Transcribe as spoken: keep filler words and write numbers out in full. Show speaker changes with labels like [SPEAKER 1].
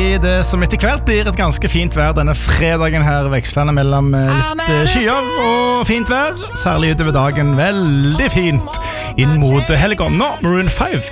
[SPEAKER 1] det som etter hvert blir et ganske fint vær denne fredagen her, vekslende mellom litt skyer og fint vær, særlig utover dagen veldig fint inn mot helgen. Nå, Maroon five.